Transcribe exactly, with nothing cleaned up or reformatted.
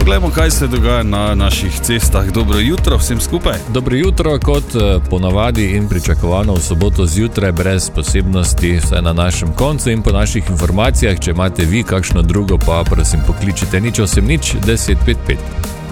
poglejmo, kaj se dogaja na naših cestah. Dobro jutro vsem skupaj. Dobro jutro, kot ponavadi in pričakovano v soboto zjutraj, brez posebnosti, vsaj na našem koncu in po naših informacijah. Če imate vi kakšno drugo, pa prosim pokličite nič osem nič deset pet pet.